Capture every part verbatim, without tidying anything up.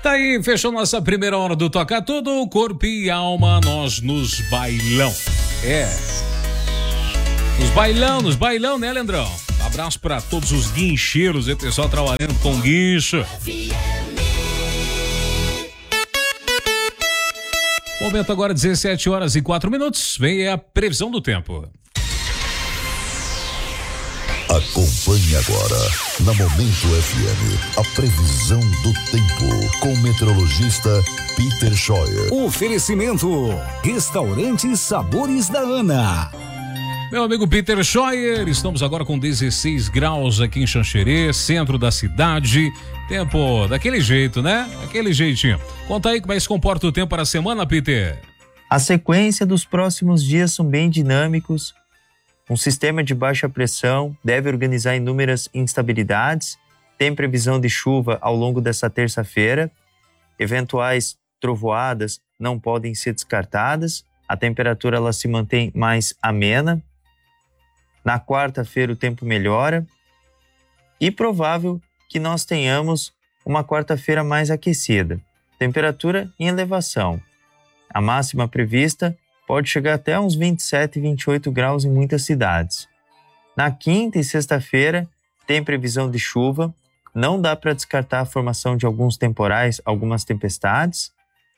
Tá aí, fechou nossa primeira hora do Toca Tudo, corpo e alma, nós nos bailão. É. Nos bailão, nos bailão, né, Leandrão? Abraço pra todos os guincheiros, e pessoal trabalhando com guincho. Momento agora, dezessete horas e quatro minutos. Vem a previsão do tempo. Acompanhe agora, na Momento F M, a previsão do tempo, com o meteorologista Peter Scheuer. Oferecimento, Restaurante Sabores da Ana. Meu amigo Peter Scheuer, estamos agora com dezesseis graus aqui em Xanxerê, centro da cidade. Tempo daquele jeito, né? Aquele jeitinho. Conta aí como é que se comporta o tempo para a semana, Peter. A sequência dos próximos dias são bem dinâmicos. Um sistema de baixa pressão deve organizar inúmeras instabilidades. Tem previsão de chuva ao longo dessa terça-feira. Eventuais trovoadas não podem ser descartadas. A temperatura ela se mantém mais amena. Na quarta-feira o tempo melhora. E provável que nós tenhamos uma quarta-feira mais aquecida. Temperatura em elevação. A máxima prevista pode chegar até uns vinte e sete, vinte e oito graus em muitas cidades. Na quinta e sexta-feira tem previsão de chuva, não dá para descartar a formação de alguns temporais, algumas tempestades.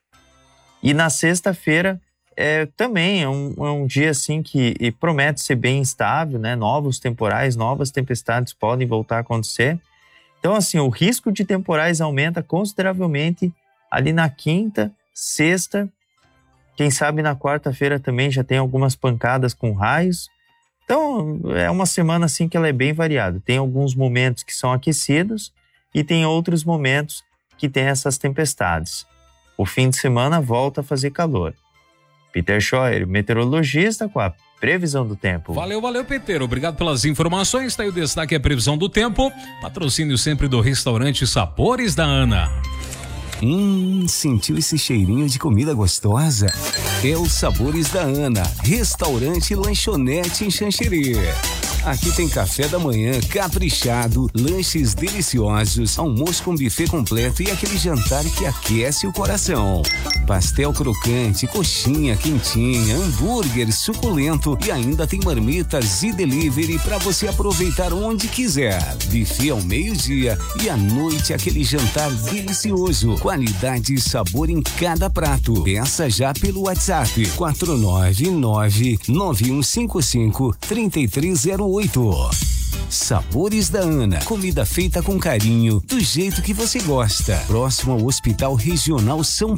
E na sexta-feira é, também é um, é um dia assim que promete ser bem instável, né? Novos temporais, novas tempestades podem voltar a acontecer. Então assim, o risco de temporais aumenta consideravelmente ali na quinta, sexta. Quem sabe na quarta-feira também já tem algumas pancadas com raios. Então, é uma semana assim que ela é bem variada. Tem alguns momentos que são aquecidos e tem outros momentos que tem essas tempestades. O fim de semana volta a fazer calor. Peter Scheuer, meteorologista, com a previsão do tempo. Valeu, valeu, Peter. Obrigado pelas informações. Está aí o destaque, a previsão do tempo. Patrocínio sempre do restaurante Sabores da Ana. Hum, sentiu esse cheirinho de comida gostosa? É o Sabores da Ana, restaurante e lanchonete em Xanxerê. Aqui tem café da manhã caprichado, lanches deliciosos, almoço com buffet completo e aquele jantar que aquece o coração. Pastel crocante, coxinha quentinha, hambúrguer suculento e ainda tem marmitas e delivery para você aproveitar onde quiser. Buffet ao meio-dia e à noite aquele jantar delicioso. Qualidade e sabor em cada prato. Peça já pelo WhatsApp quatro nove nove, nove um cinco cinco, três três zero oito. Sabores da Ana, comida feita com carinho, do jeito que você gosta. Próximo ao Hospital Regional São